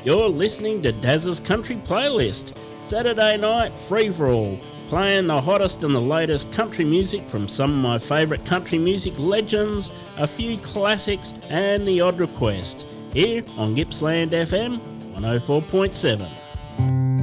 You're listening to Daz's Country Playlist, Saturday night free-for-all, playing the hottest and the latest country music from some of my favourite country music legends, a few classics and the odd request, here on Gippsland FM 104.7.